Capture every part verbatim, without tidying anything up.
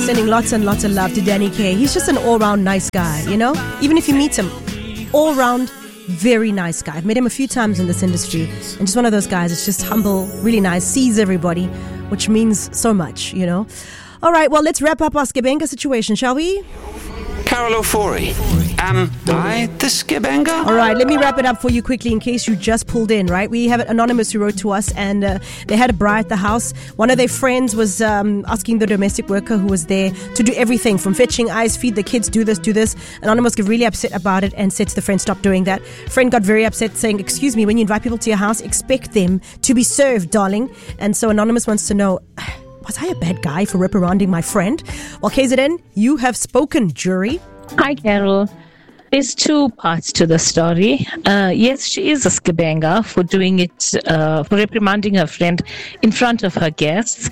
Sending lots and lots of love to Danny K. He's just an all-round nice guy, you know? Even if you meet him, all-round, very nice guy. I've met him a few times in this industry, and just one of those guys that's just humble, really nice, sees everybody, which means so much, you know? All right, well, let's wrap up our Skibenga situation, shall we? Carol Ofori, am I the Skibenga? All right, let me wrap it up for you quickly in case you just pulled in, right? We have an anonymous who wrote to us, and uh, they had a bra at the house. One of their friends was um, asking the domestic worker who was there to do everything from fetching ice, feed the kids, do this, do this. Anonymous got really upset about it and said to the friend, stop doing that. Friend got very upset saying, excuse me, when you invite people to your house, expect them to be served, darling. And so Anonymous wants to know, was I a bad guy for reprimanding my friend? Well, K Z N, you have spoken, jury. Hi, Carol. There's two parts to the story. Uh, yes, she is a Skibenga for doing it, uh, for reprimanding her friend in front of her guests.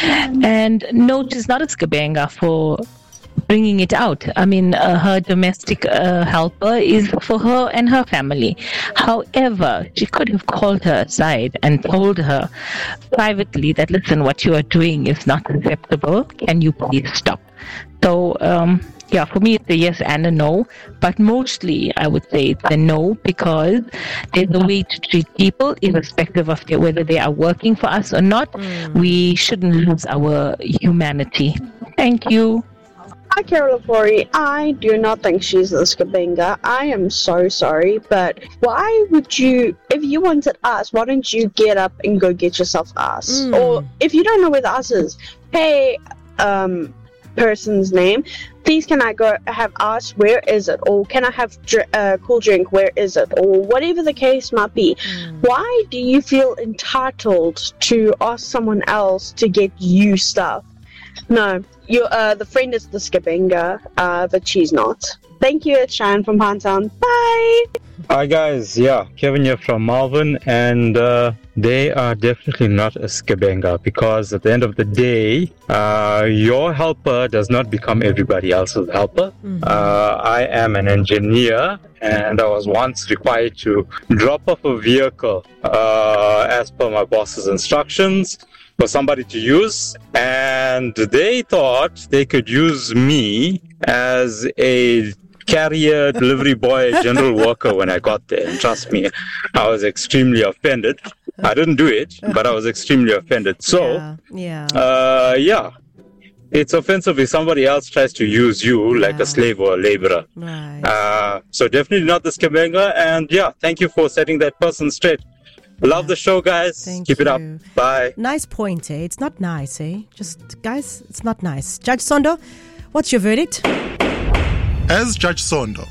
And no, she's not a Skibenga for bringing it out. I mean, uh, her domestic uh, helper is for her and her family. However, she could have called her aside and told her privately that, listen, what you are doing is not acceptable. Can you please stop? So, um, yeah, for me, it's a yes and a no. But mostly, I would say it's a no, because there's a way to treat people irrespective of their, whether they are working for us or not. Mm. We shouldn't lose our humanity. Thank you. Hi, Carol Ofori. I do not think she's the Skibenga. I am so sorry, but why would you, if you wanted us, why don't you get up and go get yourself us? Mm. Or if you don't know where the us is, hey, um, person's name, please can I go have us, where is it? Or can I have a uh, cool drink, where is it? Or whatever the case might be. Mm. Why do you feel entitled to ask someone else to get you stuff? No, you uh, the friend is the Skibenga, uh, but she's not. Thank you, it's Sharon from Pinetown. Bye! Hi guys, yeah, Kevin here from Malvern, and uh, they are definitely not a Skibenga, because at the end of the day, uh, your helper does not become everybody else's helper. Mm-hmm. Uh, I am an engineer, and I was once required to drop off a vehicle uh, as per my boss's instructions for somebody to use, and they thought they could use me as a carrier, delivery boy, general worker when I got there. And trust me, I was extremely offended. I didn't do it, but I was extremely offended. So, yeah, yeah. Uh, yeah. It's offensive if somebody else tries to use you like yeah. a slave or a laborer. Right. Uh, so definitely not the Skibenga, and yeah, thank you for setting that person straight. Love yeah. the show, guys. Thank Keep you. it up. Bye. Nice point, eh? It's not nice, eh? Just, guys, it's not nice. Judge Sondo, what's your verdict? As Judge Sondo,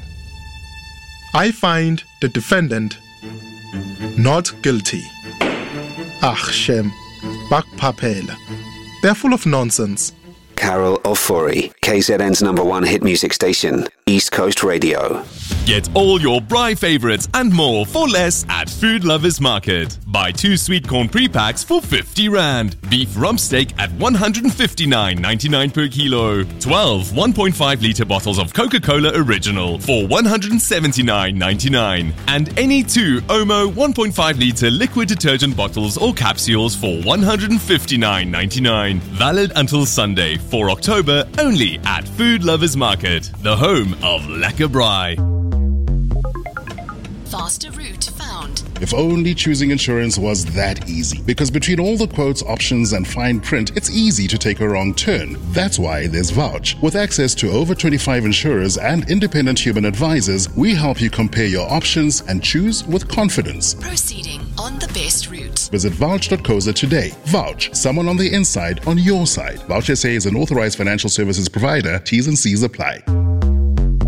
I find the defendant not guilty. Ach, Shem, Bakpapela. They're full of nonsense. Carol Ofori, K Z N's number one hit music station, East Coast Radio. Get all your Braai favorites and more for less at Food Lovers Market. Buy two sweet corn pre-packs for fifty rand. Beef rump steak at one hundred fifty-nine ninety-nine per kilo. twelve one point five litre bottles of Coca-Cola Original for one hundred seventy-nine ninety-nine. And any two Omo one point five litre liquid detergent bottles or capsules for one hundred fifty-nine ninety-nine. Valid until Sunday, fourth of October, only at Food Lovers Market, the home of Lekker Braai. Faster route found. If only choosing insurance was that easy. Because between all the quotes, options, and fine print, it's easy to take a wrong turn. That's why there's Vouch. With access to over twenty-five insurers and independent human advisors, we help you compare your options and choose with confidence. Proceeding on the best route. Visit vouch dot co za today. Vouch, someone on the inside on your side. Vouch S A is an authorized financial services provider. T's and C's apply.